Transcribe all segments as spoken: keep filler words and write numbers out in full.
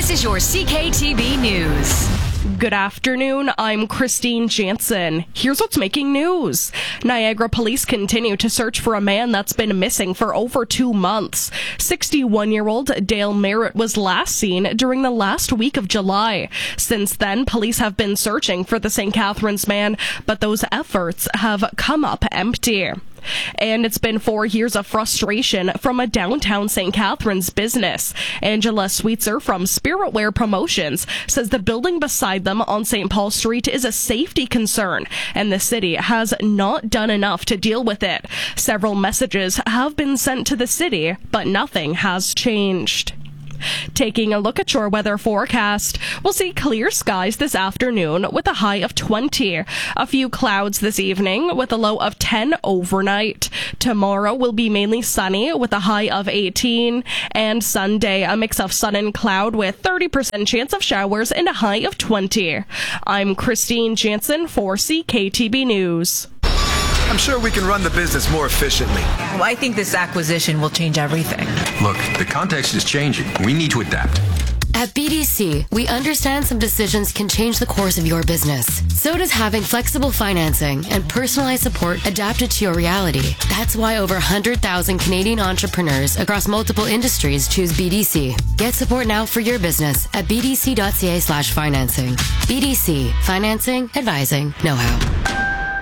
This is your C K T B News. Good afternoon, I'm Christine Jansen. Here's what's making news. Niagara police continue to search for a man that's been missing for over two months. sixty-one-year-old Dale Merritt was last seen during the last week of July. Since then, police have been searching for the Saint Catharines man, but those efforts have come up empty. And it's been four years of frustration from a downtown Saint Catharines business. Angela Sweetser from Spiritwear Promotions says the building beside them on Saint Paul Street is a safety concern, and the city has not done enough to deal with it. Several messages have been sent to the city, but nothing has changed. Taking a look at your weather forecast, we'll see clear skies this afternoon with a high of twenty. A few clouds this evening with a low of ten overnight. Tomorrow will be mainly sunny with a high of eighteen. And Sunday, a mix of sun and cloud with thirty percent chance of showers and a high of twenty. I'm Christine Jansen for C K T B News. I'm sure we can run the business more efficiently. Well, I think this acquisition will change everything. Look, the context is changing. We need to adapt. At B D C, we understand some decisions can change the course of your business. So does having flexible financing and personalized support adapted to your reality. That's why over one hundred thousand Canadian entrepreneurs across multiple industries choose B D C. Get support now for your business at bdc.ca slash financing. B D C. Financing, advising, know-how.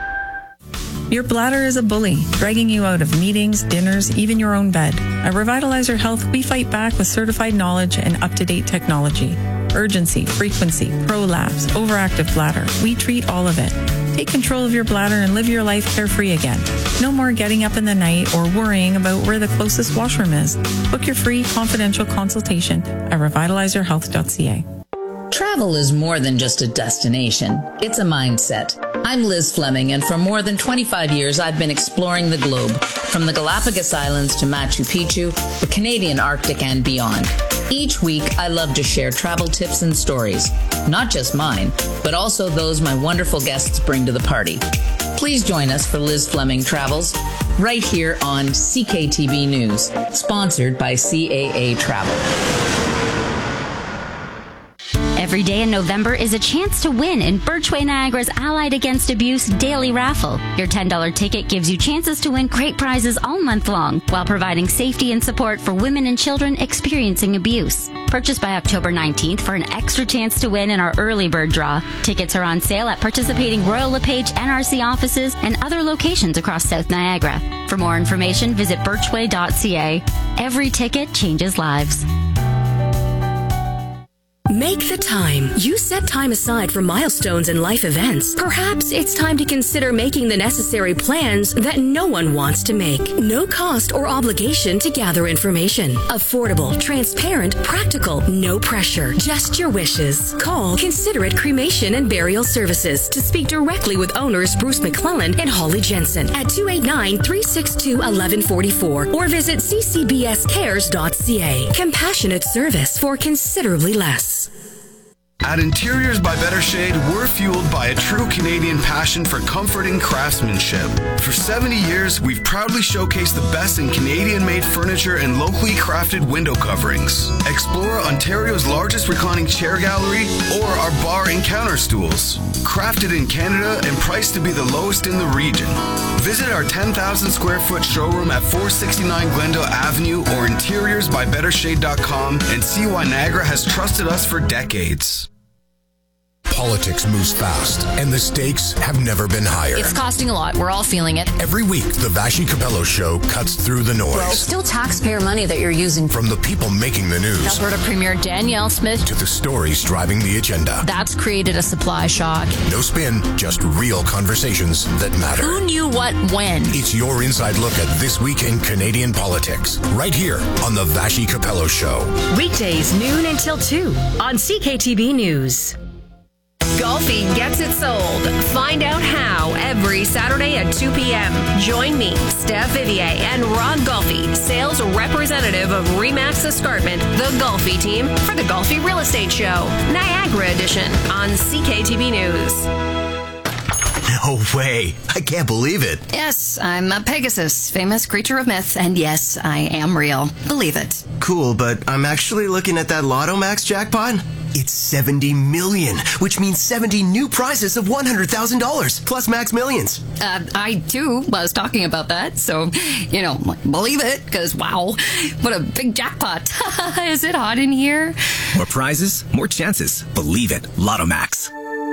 Your bladder is a bully, dragging you out of meetings, dinners, even your own bed. At Revitalizer Health, we fight back with certified knowledge and up-to-date technology. Urgency, frequency, prolapse, overactive bladder. We treat all of it. Take control of your bladder and live your life carefree again. No more getting up in the night or worrying about where the closest washroom is. Book your free confidential consultation at revitalizer health dot c a. Travel is more than just a destination. It's a mindset. I'm Liz Fleming, and for more than twenty-five years, I've been exploring the globe, from the Galapagos Islands to Machu Picchu, the Canadian Arctic, and beyond. Each week, I love to share travel tips and stories, not just mine, but also those my wonderful guests bring to the party. Please join us for Liz Fleming Travels, right here on C K T B News, sponsored by C A A Travel. Every day in November is a chance to win in Birchway Niagara's Allied Against Abuse Daily Raffle. Your ten dollars ticket gives you chances to win great prizes all month long while providing safety and support for women and children experiencing abuse. Purchase by October nineteenth for an extra chance to win in our early bird draw. Tickets are on sale at participating Royal LePage N R C offices and other locations across South Niagara. For more information, visit birchway dot c a. Every ticket changes lives. Make the time. You set time aside for milestones and life events. Perhaps it's time to consider making the necessary plans that no one wants to make. No cost or obligation to gather information. Affordable, transparent, practical, no pressure. Just your wishes. Call Considerate Cremation and Burial Services to speak directly with owners Bruce McClellan and Holly Jensen at two eight nine, three six two, one one four four or visit c c b s cares dot c a. Compassionate service for considerably less. At Interiors by Better Shade, we're fueled by a true Canadian passion for comforting craftsmanship. For seventy years, we've proudly showcased the best in Canadian-made furniture and locally crafted window coverings. Explore Ontario's largest reclining chair gallery or our bar and counter stools. Crafted in Canada and priced to be the lowest in the region. Visit our ten thousand square foot showroom at four sixty-nine Glendale Avenue or interiors by better shade dot com and see why Niagara has trusted us for decades. Politics moves fast, and the stakes have never been higher. It's costing a lot. We're all feeling it. Every week, the Vashi Capello Show cuts through the noise. Well, it's still taxpayer money that you're using. From the people making the news. Alberta Premier Danielle Smith. To the stories driving the agenda. That's created a supply shock. No spin, just real conversations that matter. Who knew what when? It's your inside look at this week in Canadian politics. Right here on the Vashi Capello Show. Weekdays, noon until two on C K T B News. Golfi gets it sold. Find out how every Saturday at two p.m. Join me, Steph Vivier, and Ron Golfi, sales representative of Remax Escarpment, the Golfi team, for the Golfi Real Estate Show, Niagara Edition on C K T B News. No way. I can't believe it. Yes, I'm a Pegasus, famous creature of myth, and yes, I am real. Believe it. Cool, but I'm actually looking at that Lotto Max jackpot. It's seventy million, which means seventy new prizes of one hundred thousand dollars, plus Max Millions. Uh, I, too, was talking about that, so, you know, believe it, because, wow, what a big jackpot. Is it hot in here? More prizes, more chances. Believe it. Lotto Max.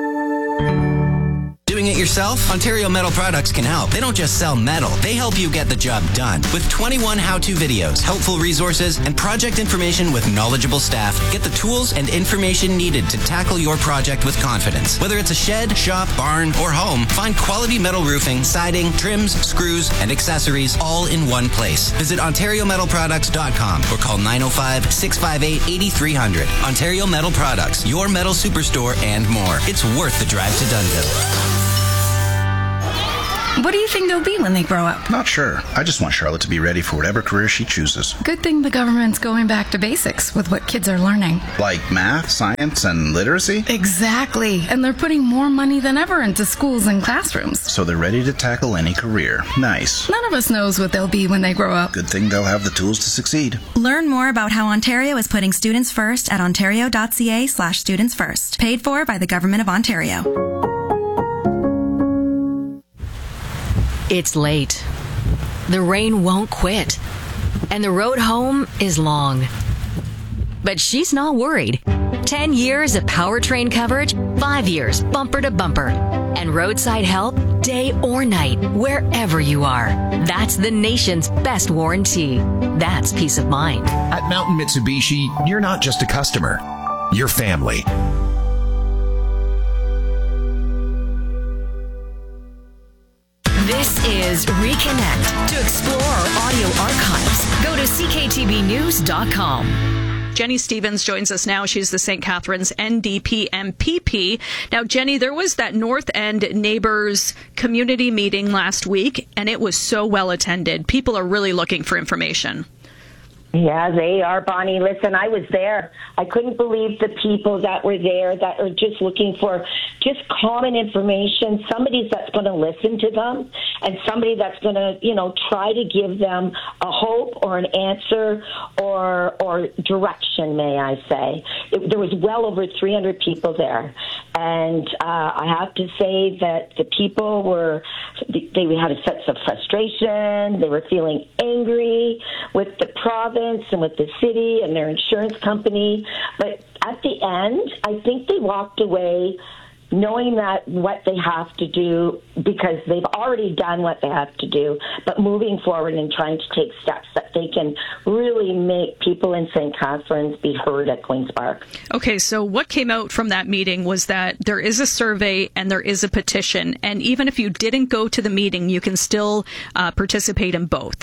Doing it yourself? Ontario Metal Products can help. They don't just sell metal, they help you get the job done. With twenty-one how-to videos, helpful resources, and project information with knowledgeable staff, get the tools and information needed to tackle your project with confidence. Whether it's a shed, shop, barn, or home, find quality metal roofing, siding, trims, screws, and accessories all in one place. Visit ontario metal products dot com or call nine oh five, six five eight, eight three zero zero. Ontario Metal Products, your metal superstore and more. It's worth the drive to Dunnville. What do you think they'll be when they grow up? Not sure. I just want Charlotte to be ready for whatever career she chooses. Good thing the government's going back to basics with what kids are learning. Like math, science, and literacy? Exactly. And they're putting more money than ever into schools and classrooms. So they're ready to tackle any career. Nice. None of us knows what they'll be when they grow up. Good thing they'll have the tools to succeed. Learn more about how Ontario is putting students first at ontario.ca slash students first. Paid for by the Government of Ontario. It's late. The rain won't quit. And the road home is long. But she's not worried. Ten years of powertrain coverage, five years bumper to bumper. And roadside help day or night, wherever you are. That's the nation's best warranty. That's peace of mind. At Mountain Mitsubishi, you're not just a customer. You're family. This is Reconnect. To explore our audio archives, go to c k t b news dot com. Jenny Stevens joins us now. She's the Saint Catharines N D P M P P. Now, Jenny, there was that North End Neighbours community meeting last week, and it was so well attended. People are really looking for information. Yeah, they are, Bonnie. Listen, I was there. I couldn't believe the people that were there that are just looking for just common information, somebody that's going to listen to them, and somebody that's going to, you know, try to give them a hope or an answer or or direction, may I say. It, there was well over three hundred people there. And uh, I have to say that the people were, they had a sense of frustration. They were feeling angry with the province and with the city and their insurance company. But at the end, I think they walked away knowing that what they have to do, because they've already done what they have to do, but moving forward and trying to take steps that they can really make people in Saint Catharines be heard at Queen's Park. Okay, so what came out from that meeting was that there is a survey and there is a petition, and even if you didn't go to the meeting, you can still uh, participate in both.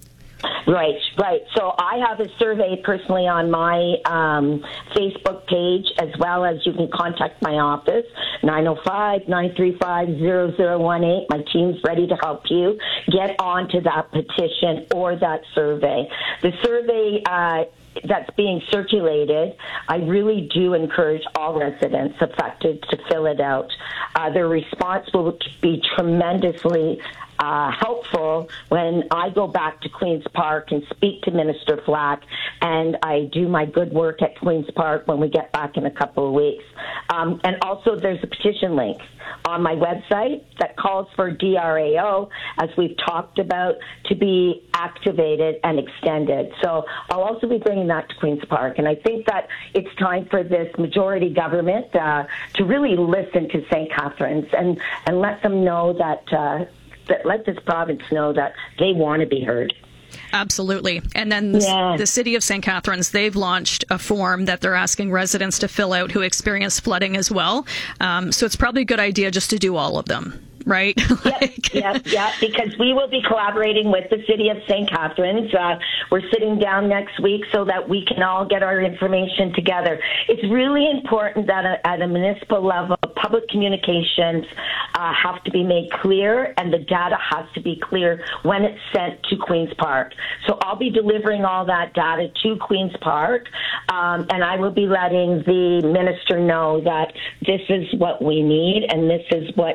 Right, right. So I have a survey personally on my um, Facebook page, as well as you can contact my office, nine oh five, nine three five, zero zero one eight. My team's ready to help you get onto that petition or that survey. The survey uh, that's being circulated, I really do encourage all residents affected to fill it out. Uh, their response will be tremendously Uh, helpful when I go back to Queen's Park and speak to Minister Flack, and I do my good work at Queen's Park when we get back in a couple of weeks. Um, and also there's a petition link on my website that calls for D R A O, as we've talked about, to be activated and extended. So I'll also be bringing that to Queen's Park. And I think that it's time for this majority government uh, to really listen to Saint Catharines and, and let them know that uh, that let this province know that they want to be heard. Absolutely. And then the, yeah. the City of Saint Catharines, they've launched a form that they're asking residents to fill out who experience flooding as well. Um, so it's probably a good idea just to do all of them. Right? Yep, yep, yep, because we will be collaborating with the City of Saint Catharines. Uh, we're sitting down next week so that we can all get our information together. It's really important that a, at a municipal level, public communications uh, have to be made clear, and the data has to be clear when it's sent to Queen's Park. So I'll be delivering all that data to Queen's Park, um, and I will be letting the minister know that this is what we need, and this is what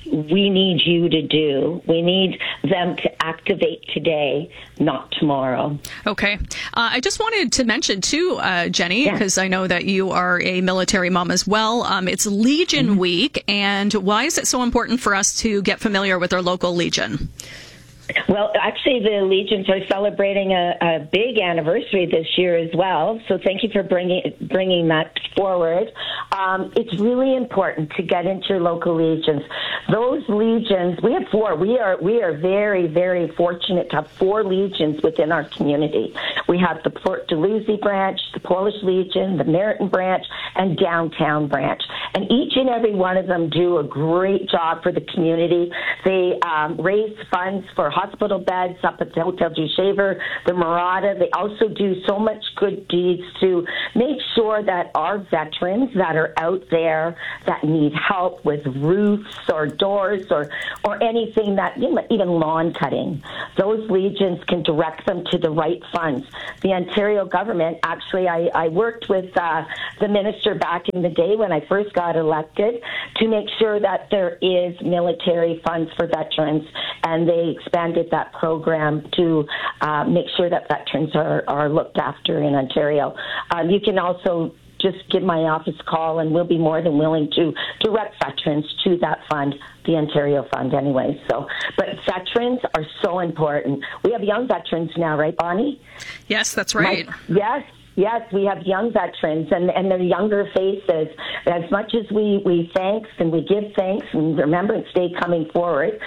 we need you to do. We need them to activate today, not tomorrow. Okay. Uh, I just wanted to mention, too, uh, Jenny, because yeah. I know that you are a military mom as well. Um, it's Legion mm-hmm. Week, and why is it so important for us to get familiar with our local Legion? Well, actually, the Legions are celebrating a, a big anniversary this year as well. So thank you for bringing bringing that forward. Um, it's really important to get into your local Legions. Those Legions, we have four. We are we are very, very fortunate to have four Legions within our community. We have the Port Dalhousie branch, the Polish Legion, the Meriton branch, and Downtown branch. And each and every one of them do a great job for the community. They um, raise funds for hospital beds up at the Hotel du Shaver, the Murata. They also do so much good deeds to make sure that our veterans that are out there that need help with roofs or doors or, or anything that, you know, even lawn cutting, those Legions can direct them to the right funds. The Ontario government, actually, I, I worked with uh, the minister back in the day when I first got elected to make sure that there is military funds for veterans, and they expanded that program to uh, make sure that veterans are, are looked after in Ontario. Um, you can also just give my office a call, and we'll be more than willing to direct veterans to that fund, the Ontario Fund anyway. So, but veterans are so important. We have young veterans now, right, Bonnie? Yes, that's right. My, yes. Yes, we have young veterans and, and their younger faces. As much as we, we thanks and we give thanks and Remembrance Day coming forward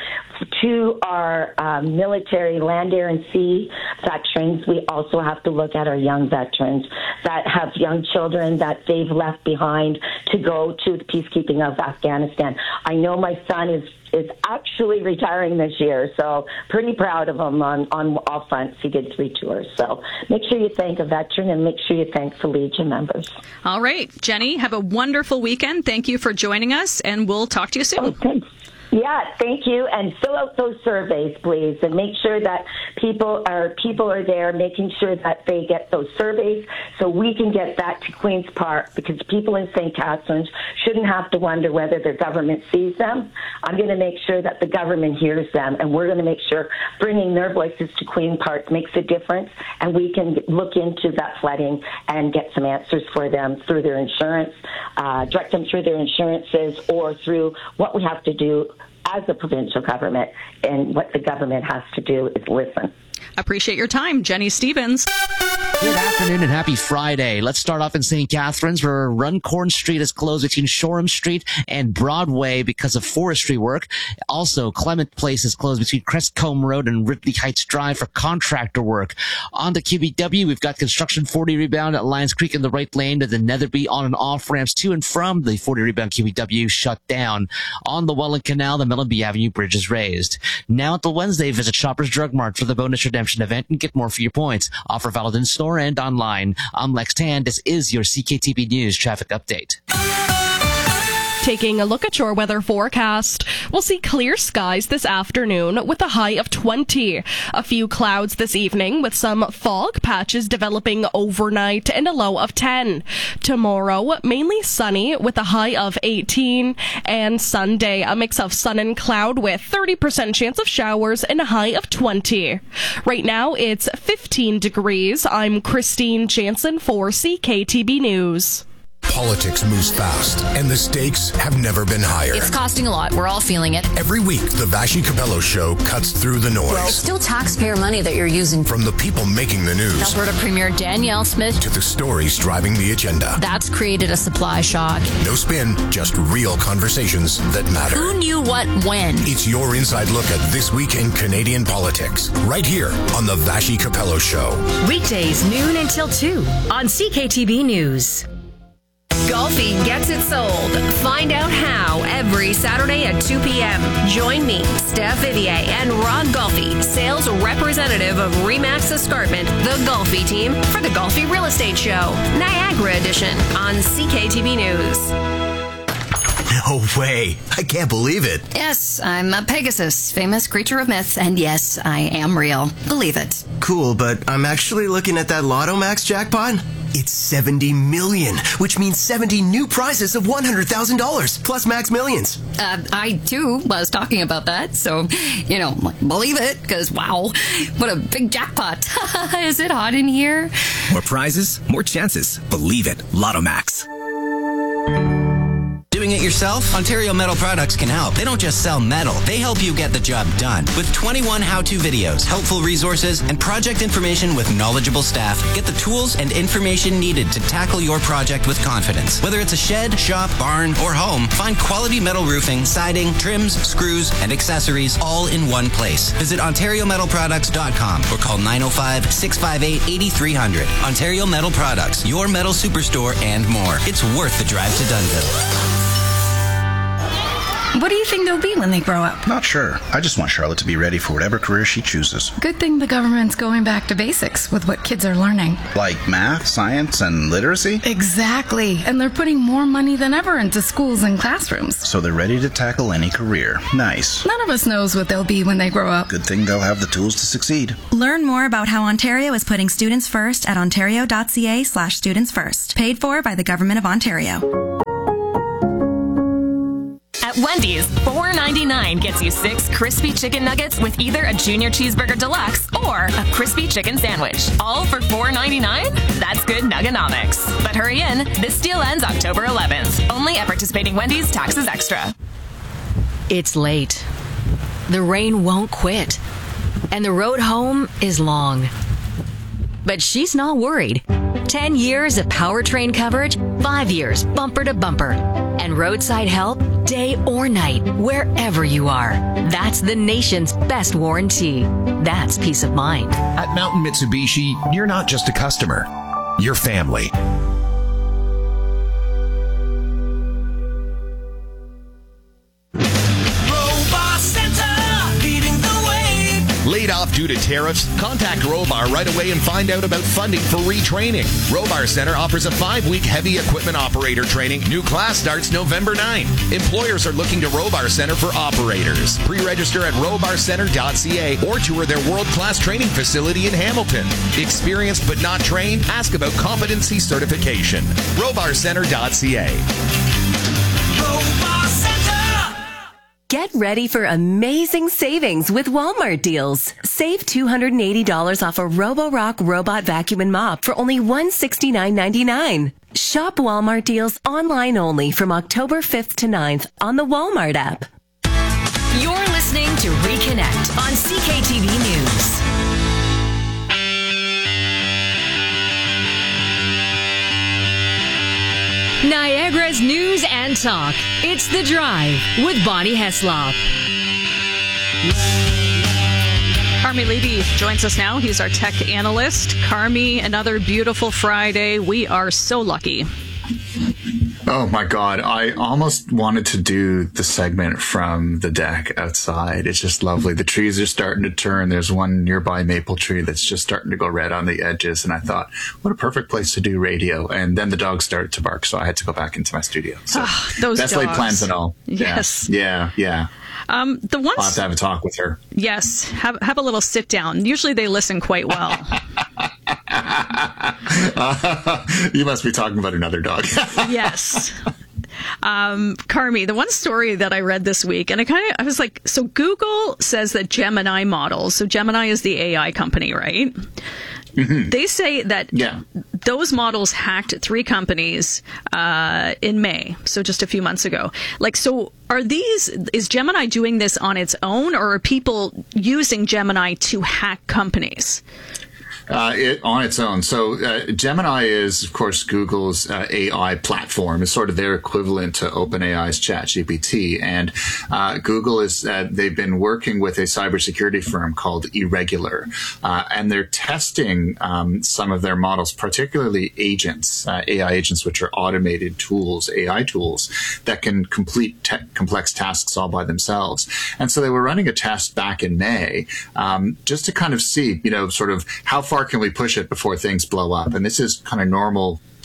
to our um, military, land, air, and sea veterans, we also have to look at our young veterans that have young children that they've left behind to go to the peacekeeping of Afghanistan. I know my son is is actually retiring this year, so pretty proud of him on, on all fronts. He did three tours. So make sure you thank a veteran and make sure you thank the Legion members. All right, Jenny, have a wonderful weekend. Thank you for joining us, and we'll talk to you soon. Okay. Yeah, thank you. And fill out those surveys, please, and make sure that people are people are there, making sure that they get those surveys so we can get that to Queen's Park, because people in Saint Catharines shouldn't have to wonder whether their government sees them. I'm going to make sure that the government hears them, and we're going to make sure bringing their voices to Queen Park makes a difference, and we can look into that flooding and get some answers for them through their insurance, uh, direct them through their insurances, or through what we have to do as a provincial government, and what the government has to do is listen. Appreciate your time, Jenny Stevens. Good afternoon and happy Friday. Let's start off in Saint Catharines, where Runcorn Street is closed between Shoreham Street and Broadway because of forestry work. Also, Clement Place is closed between Crestcombe Road and Ridley Heights Drive for contractor work. On to Q B W, we've got construction forty rebound at Lions Creek in the right lane to the Netherby on and off ramps to and from the forty rebound Q B W shut down. On the Welland Canal, the Mellenby Avenue Bridge is raised. Now at the Wednesday, visit Shoppers Drug Mart for the bonus redemption event and get more for your points. Offer valid in store and online. I'm Lex Tan. This is your C K T B News traffic update. Taking a look at your weather forecast, we'll see clear skies this afternoon with a high of twenty. A few clouds this evening with some fog patches developing overnight and a low of ten. Tomorrow, mainly sunny with a high of eighteen. And Sunday, a mix of sun and cloud with thirty percent chance of showers and a high of twenty. Right now, it's fifteen degrees. I'm Christine Jansen for C K T B News. Politics moves fast, and the stakes have never been higher. It's costing a lot. We're all feeling it. Every week, the Vassy Capello Show cuts through the noise. Well, it's still taxpayer money that you're using. From the people making the news. Alberta Premier Danielle Smith. To the stories driving the agenda. That's created a supply shock. No spin, just real conversations that matter. Who knew what when? It's your inside look at this week in Canadian politics. Right here on the Vassy Capello Show. Weekdays, noon until two on C K T B News. Golfi gets it sold. Find out how every Saturday at two p.m. Join me, Steph Vivier, and Rod Golfi, sales representative of Remax Escarpment, the Golfi team, for the Golfi Real Estate Show, Niagara Edition, on C K T B News. No way. I can't believe it. Yes, I'm a Pegasus, famous creature of myth, and yes, I am real. Believe it. Cool, but I'm actually looking at that Lotto Max jackpot. It's seventy million, which means seventy new prizes of one hundred thousand dollars, plus Max Millions. Uh, I, too, was talking about that, so, you know, believe it, because, wow, what a big jackpot. Is it hot in here? More prizes, more chances. Believe it. Lotto Max. Doing it yourself? Ontario Metal Products can help. They don't just sell metal, they help you get the job done. With twenty-one how-to videos, helpful resources, and project information with knowledgeable staff, get the tools and information needed to tackle your project with confidence. Whether it's a shed, shop, barn, or home, find quality metal roofing, siding, trims, screws, and accessories all in one place. Visit ontario metal products dot com or call nine oh five, six five eight, eight three zero zero. Ontario Metal Products, your metal superstore and more. It's worth the drive to Dunnville. What do you think they'll be when they grow up? Not sure. I just want Charlotte to be ready for whatever career she chooses. Good thing the government's going back to basics with what kids are learning. Like math, science, and literacy? Exactly. And they're putting more money than ever into schools and classrooms. So they're ready to tackle any career. Nice. None of us knows what they'll be when they grow up. Good thing they'll have the tools to succeed. Learn more about how Ontario is putting students first at ontario.ca slash students first. Paid for by the Government of Ontario. At Wendy's, four ninety-nine gets you six crispy chicken nuggets with either a junior cheeseburger deluxe or a crispy chicken sandwich. All for four ninety-nine? That's good nuggonomics. But hurry in, this deal ends October eleventh. Only at participating Wendy's, taxes extra. It's late. The rain won't quit. And the road home is long. But she's not worried. Ten years of powertrain coverage, five years bumper to bumper. And roadside help day or night, wherever you are. That's the nation's best warranty. That's peace of mind. At Mountain Mitsubishi, you're not just a customer. You're family. Laid off due to tariffs? Contact Robar right away and find out about funding for retraining. Robar Center offers a five-week heavy equipment operator training. New class starts November ninth. Employers are looking to Robar Center for operators. Pre-register at robar center dot c a or tour their world-class training facility in Hamilton. Experienced but not trained? Ask about competency certification. robar center dot c a. Robar Center! Get ready for amazing savings with Walmart deals. Save two hundred eighty dollars off a Roborock robot vacuum and mop for only one hundred sixty-nine ninety-nine. Shop Walmart deals online only from October fifth to ninth on the Walmart app. You're listening to Reconnect on C K T V News. Niagara's news and talk. It's The Drive with Bonnie Heslop. Carmi Levy joins us now. He's our tech analyst. Carmi, another beautiful Friday. We are so lucky. Oh my God. I almost wanted to do the segment from the deck outside. It's just lovely. The trees are starting to turn. There's one nearby maple tree that's just starting to go red on the edges. And I thought, what a perfect place to do radio. And then the dogs started to bark, so I had to go back into my studio. So oh, those that's dogs. laid plans and all. Yes. Yeah, yeah. yeah. Um, the ones I'll have to have a talk with her. Yes. Have, have a little sit down. Usually they listen quite well. uh, you must be talking about another dog. Yes. Um, Carmi, the one story that I read this week, and I kind of, I was like, so Google says that Gemini models, so Gemini is the A I company, right? Mm-hmm. They say that yeah. those models hacked three companies uh, in May, so just a few months ago. Like, so are these, is Gemini doing this on its own, or are people using Gemini to hack companies? Uh, it, on its own. So uh, Gemini is, of course, Google's uh, A I platform. It's sort of their equivalent to OpenAI's ChatGPT. And uh, Google is, uh, they've been working with a cybersecurity firm called Irregular. Uh, and they're testing um, some of their models, particularly agents, uh, A I agents, which are automated tools, A I tools, that can complete te- complex tasks all by themselves. And so they were running a test back in May um, just to kind of see, you know, sort of how far can we push it before things blow up? And this is kind of normal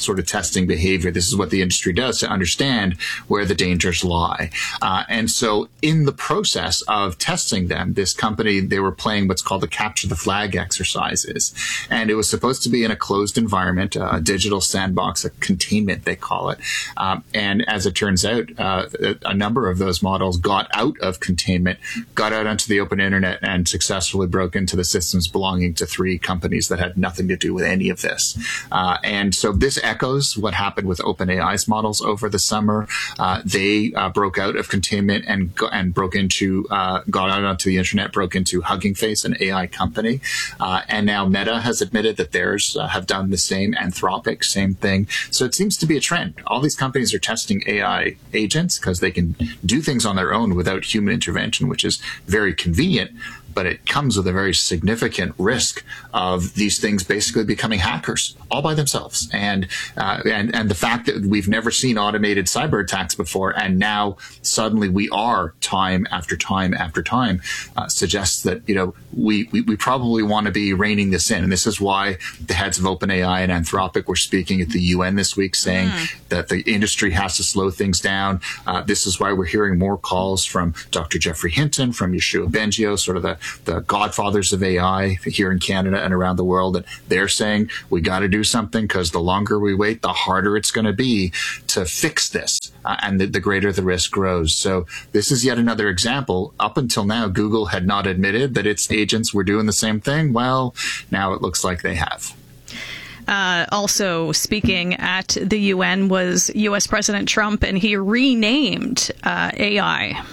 sort of testing behavior. This is what the industry does to understand where the dangers lie. Uh, and so in the process of testing them, this company, they were playing what's called the capture the flag exercises. And it was supposed to be in a closed environment, a digital sandbox, a containment, they call it. Um, and as it turns out, uh, a number of those models got out of containment, got out onto the open internet, and successfully broke into the systems belonging to three companies that had nothing to do with any of this. Uh, and so this echoes what happened with OpenAI's models over the summer. Uh, they uh, broke out of containment and go, and broke into, uh, got out onto the internet, broke into Hugging Face, an A I company. Uh, and now Meta has admitted that theirs uh, have done the same. Anthropic, same thing. So it seems to be a trend. All these companies are testing A I agents because they can do things on their own without human intervention, which is very convenient. But it comes with a very significant risk of these things basically becoming hackers all by themselves. And, uh, and, and the fact that we've never seen automated cyber attacks before, and now suddenly we are time after time after time, uh, suggests that, you know, we, we, we probably want to be reining this in. And this is why the heads of OpenAI and Anthropic were speaking at the U N this week saying mm. that the industry has to slow things down. Uh, this is why we're hearing more calls from Doctor Geoffrey Hinton, from Yoshua Bengio, sort of the the godfathers of A I here in Canada and around the world, that they're saying we got to do something because the longer we wait, the harder it's going to be to fix this, uh, and the, the greater the risk grows. So this is yet another example. Up until now, Google had not admitted that its agents were doing the same thing. Well, now it looks like they have. Uh, also speaking at the U N was U S President Trump, and he renamed uh, A I.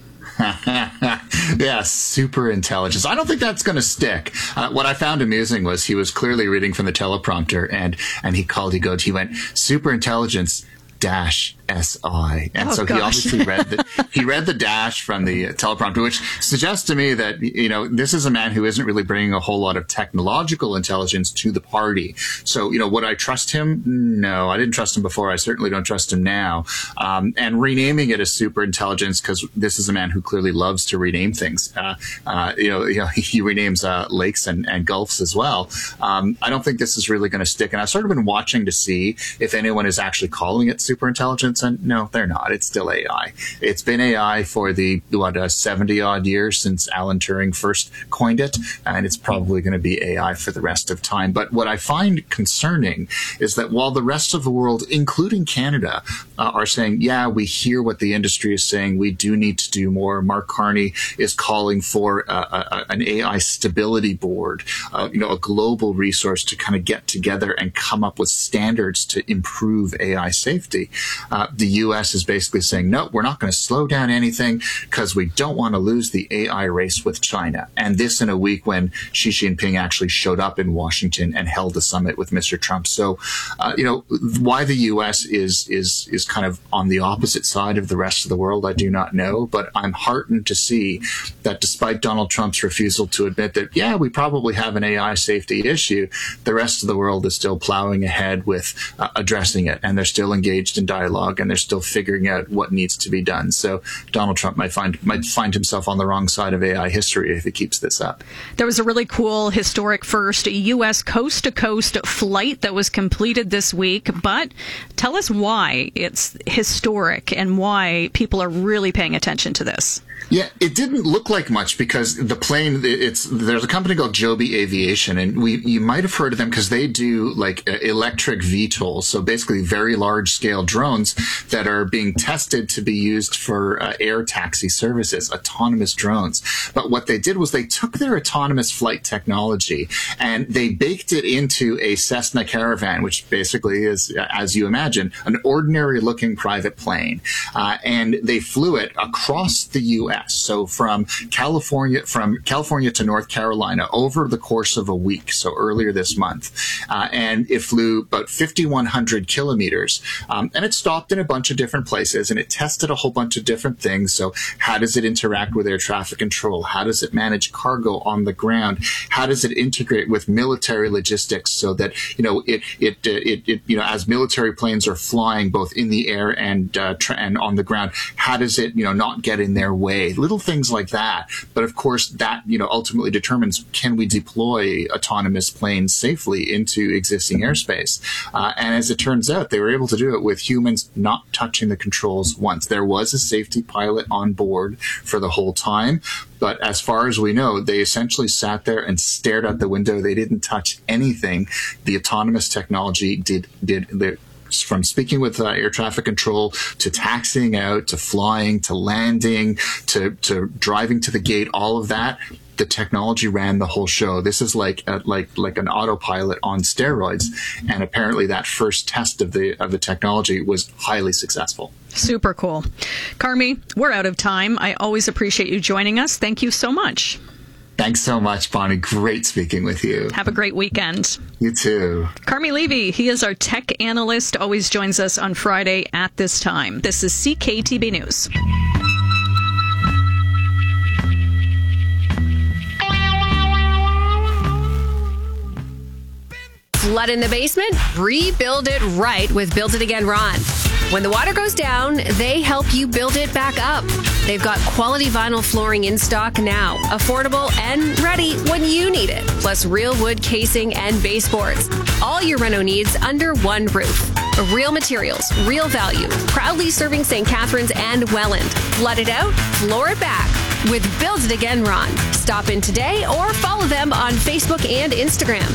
Yeah, super intelligence. I don't think that's going to stick. Uh, what I found amusing was he was clearly reading from the teleprompter, and, and he called, he goes, he went, super intelligence dash S I. And oh, so gosh. he obviously read the, he read the dash from the teleprompter, which suggests to me that, you know, this is a man who isn't really bringing a whole lot of technological intelligence to the party. So, you know, would I trust him? No, I didn't trust him before. I certainly don't trust him now. Um, and renaming it as super intelligence, because this is a man who clearly loves to rename things. Uh, uh, you know, you know, he renames uh, lakes and, and gulfs as well. Um, I don't think this is really going to stick. And I've sort of been watching to see if anyone is actually calling it super intelligence. And no, they're not. It's still A I. It's been A I for the, what, uh, seventy odd years since Alan Turing first coined it. And it's probably going to be A I for the rest of time. But what I find concerning is that while the rest of the world, including Canada, uh, are saying, yeah, we hear what the industry is saying, we do need to do more. Mark Carney is calling for uh, a, an A I stability board, uh, you know, a global resource to kind of get together and come up with standards to improve A I safety. Uh, the U S is basically saying, no, we're not going to slow down anything because we don't want to lose the A I race with China. And this in a week when Xi Jinping actually showed up in Washington and held a summit with Mister Trump. So, uh, you know, why the U S is, is, is kind of on the opposite side of the rest of the world, I do not know. But I'm heartened to see that despite Donald Trump's refusal to admit that, yeah, we probably have an A I safety issue, the rest of the world is still plowing ahead with uh, addressing it. And they're still engaged in dialogue, and they're still figuring out what needs to be done. So Donald Trump might find might find himself on the wrong side of A I history if he keeps this up. There was a really cool historic first U S coast-to-coast flight that was completed this week, but tell us why it's historic and why people are really paying attention to this. Yeah, it didn't look like much because the plane, it's, there's a company called Joby Aviation, and we, you might have heard of them because they do like uh, electric V TOLs. So basically very large scale drones that are being tested to be used for uh, air taxi services, autonomous drones. But what they did was they took their autonomous flight technology and they baked it into a Cessna Caravan, which basically is, as you imagine, an ordinary looking private plane. Uh, and they flew it across the U S. So from California, from California to North Carolina over the course of a week. So earlier this month. Uh, and it flew about fifty-one hundred kilometers. Um, Um, and it stopped in a bunch of different places, and it tested a whole bunch of different things. So how does it interact with air traffic control? How does it manage cargo on the ground? How does it integrate with military logistics so that, you know, it, it, it, it you know, as military planes are flying both in the air and, uh, tra- and on the ground, how does it, you know, not get in their way? Little things like that. But of course, that, you know, ultimately determines, can we deploy autonomous planes safely into existing airspace? Uh, and as it turns out, they were able to do it with humans not touching the controls once. There was a safety pilot on board for the whole time. But as far as we know, they essentially sat there and stared out the window. They didn't touch anything. The autonomous technology did, did, did from speaking with uh, air traffic control to taxiing out to flying to landing to, to driving to the gate, all of that. The technology ran the whole show. This is like a, like like an autopilot on steroids, and apparently that first test of the of the technology was highly successful. Super cool. Carmi, we're out of time. I always appreciate you joining us. Thank you so much. Thanks so much, Bonnie. Great speaking with you. Have a great weekend. You too. Carmi Levy, he is our tech analyst, always joins us on Friday at this time. This is C K T B News. Flood in the basement? Rebuild it right with Build It Again Ron. When the water goes down, they help you build it back up. They've got quality vinyl flooring in stock now, affordable and ready when you need it. Plus real wood casing and baseboards. All your reno needs under one roof. Real materials, real value. Proudly serving Saint Catharines and Welland. Flood it out, floor it back with Build It Again Ron. Stop in today or follow them on Facebook and Instagram.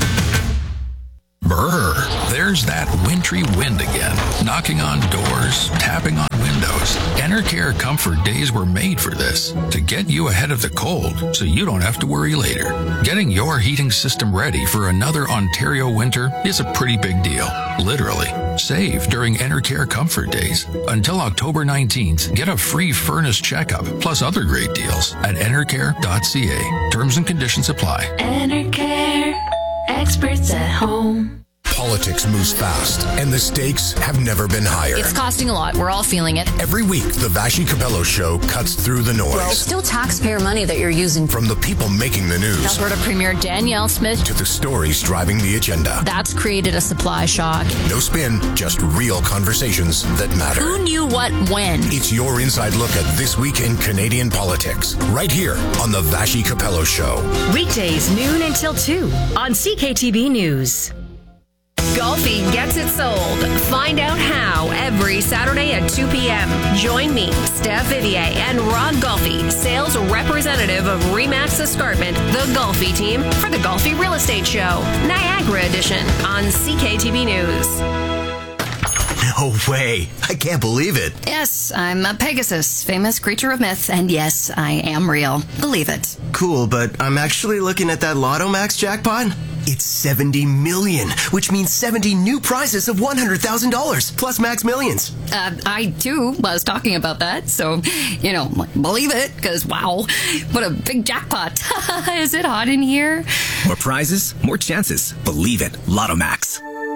Brr, there's that wintry wind again, knocking on doors, tapping on windows. Enercare Comfort Days were made for this, to get you ahead of the cold so you don't have to worry later. Getting your heating system ready for another Ontario winter is a pretty big deal, literally. Save during Enercare Comfort Days. Until October nineteenth, get a free furnace checkup, plus other great deals at enercare dot c a. Terms and conditions apply. Enercare, experts at home. Politics moves fast, and the stakes have never been higher. It's costing a lot. We're all feeling it. Every week, the Vashi Capello Show cuts through the noise. Well, it's still taxpayer money that you're using. From the people making the news. Alberta Premier Danielle Smith. To the stories driving the agenda. That's created a supply shock. No spin, just real conversations that matter. Who knew what when? It's your inside look at this week in Canadian politics. Right here on the Vashi Capello Show. Weekdays, noon until two on C K T B News. Golfi gets it sold. Find out how every Saturday at two p.m. Join me, Steph Vivier, and Ron Golfi, sales representative of Remax Escarpment, the Golfi team, for the Golfi Real Estate Show, Niagara Edition, on C K T B News. No way. I can't believe it. Yes, I'm a Pegasus, famous creature of myth, and yes, I am real. Believe it. Cool, but I'm actually looking at that Lotto Max jackpot. It's seventy million, which means seventy new prizes of one hundred thousand dollars, plus Max Millions. Uh, I, too, was talking about that, so, you know, believe it, because, wow, what a big jackpot. Is it hot in here? More prizes, more chances. Believe it. Lotto Max.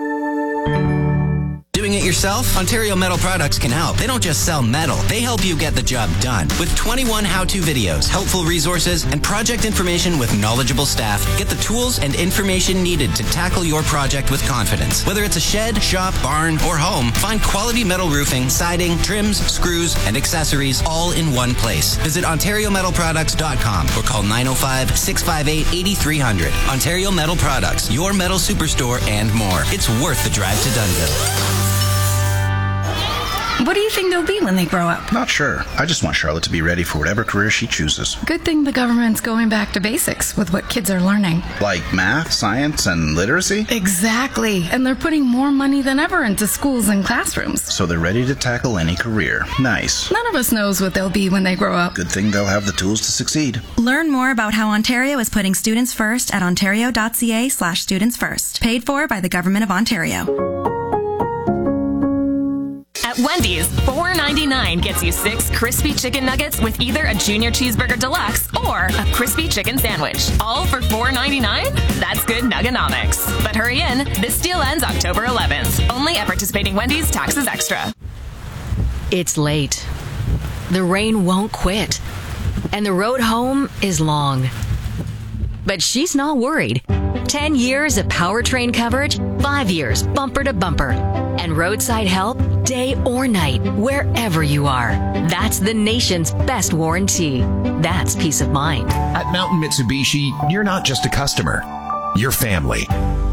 Doing it yourself? Ontario Metal Products can help. They don't just sell metal, they help you get the job done. With twenty-one how-to videos, helpful resources, and project information with knowledgeable staff, get the tools and information needed to tackle your project with confidence. Whether it's a shed, shop, barn, or home, find quality metal roofing, siding, trims, screws, and accessories all in one place. Visit ontario metal products dot com or call nine oh five, six five eight, eight three zero zero. Ontario Metal Products, your metal superstore and more. It's worth the drive to Dunnville. What do you think they'll be when they grow up? Not sure. I just want Charlotte to be ready for whatever career she chooses. Good thing the government's going back to basics with what kids are learning. Like math, science, and literacy? Exactly. And they're putting more money than ever into schools and classrooms. So they're ready to tackle any career. Nice. None of us knows what they'll be when they grow up. Good thing they'll have the tools to succeed. Learn more about how Ontario is putting students first at ontario dot c a slash students first. Paid for by the Government of Ontario. At Wendy. Wendy's, four ninety-nine gets you six crispy chicken nuggets with either a junior cheeseburger deluxe or a crispy chicken sandwich. All for four ninety-nine? That's good Nugganomics. But hurry in, this deal ends October eleventh. Only at participating Wendy's, taxes extra. It's late. The rain won't quit. And the road home is long. But she's not worried. Ten years of powertrain coverage, five years bumper to bumper, and roadside help day or night, wherever you are. That's the nation's best warranty. That's peace of mind. At Mountain Mitsubishi, you're not just a customer, you're family.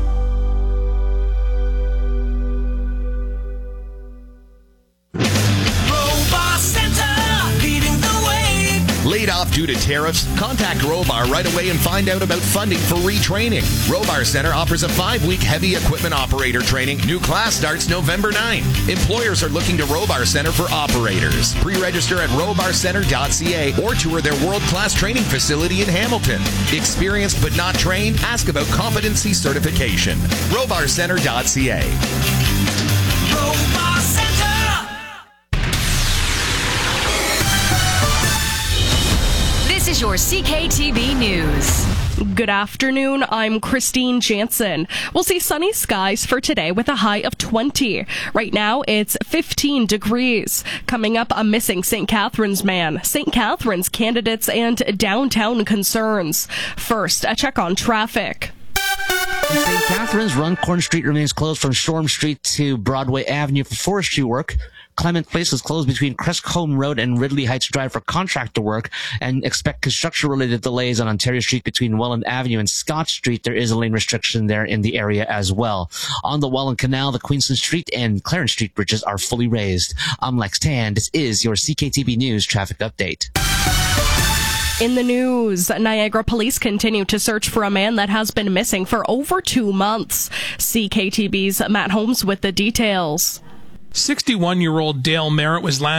Laid off due to tariffs? Contact Robar right away and find out about funding for retraining. Robar Center offers a five-week heavy equipment operator training. New class starts November ninth. Employers are looking to Robar Center for operators. Pre-register at robar center dot c a or tour their world-class training facility in Hamilton. Experienced but not trained? Ask about competency certification. robar center dot c a. Robar Center! This is your C K T B News. Good afternoon, I'm Christine Jansen. We'll see sunny skies for today with a high of twenty. Right now, it's fifteen degrees. Coming up, a missing Saint Catharines man, Saint Catharines candidates, and downtown concerns. First, a check on traffic. In Saint Catharines, Runcorn Street remains closed from Shoreham Street to Broadway Avenue for forestry work. Clement Place is closed between Crestcombe Road and Ridley Heights Drive for contractor work, and expect construction-related delays on Ontario Street between Welland Avenue and Scott Street. There is a lane restriction there in the area as well. On the Welland Canal, the Queenston Street and Clarence Street bridges are fully raised. I'm Lex Tan. This is your C K T B News traffic update. In the news, Niagara police continue to search for a man that has been missing for over two months. C K T B's Matt Holmes with the details. sixty-one-year-old Dale Merritt was last